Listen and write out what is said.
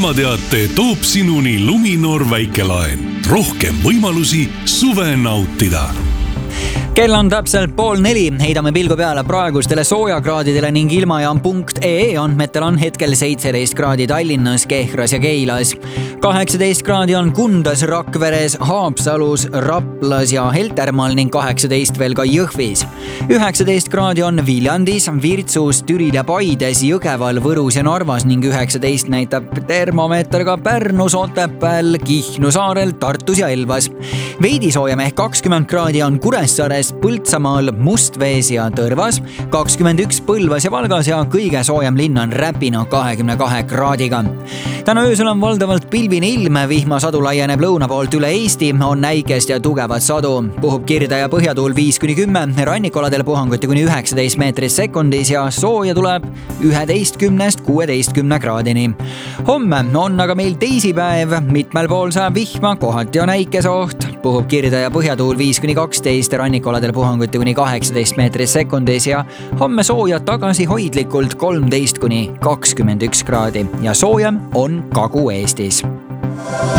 ilmateate toob sinuni Luminor väikelaen. Rohkem võimalusi suve nautida. Kell on täpselt 3:30, heidame pilgu peale praegustele soojakraadidele ning ilmajaam.ee andmetel on hetkel 17 kraadi Tallinnas, Kehras ja Keilas. 18 kraadi on Kundas, Rakveres, Haapsalus, Raplas ja Heltermaal ning 18 veel ka Jõhvis. 19 kraadi on Viljandis, Virtsus, Türil ja Paides, Jõgeval, Võrus ja Narvas ning 19 näitab termomeeter ka Pärnus, Otepääl, Kihnu saarel, Tartus ja Elvas. Veidi soojem ehk 20 kraadi on Kuressaares, Põltsamaal, Mustvees ja Tõrvas, 21 Põlvas ja Valgas ja kõige soojem linn on Räpina 22 kraadiga. Täna öösel on valdavalt pilvine ilm, vihmasadu laieneb lõuna poolt üle Eesti, on näikest ja tugevat sadu. Puhub kirde ja põhjatuul 5-10, rannikualadel puhanguti kuni 19 meetris sekundis ja sooja tuleb 11-16 kraadini. Homme on aga meil teisipäev, mitmel pool saab vihma, kohati on näikesoht. Puhub kirde ja põhjatuul 5-12, rannikualadel puhanguti kuni 18 meetris sekundis ja homme sooja tagasihoidlikult 13-21 kraadi ja soojem on Kagu-Eestis.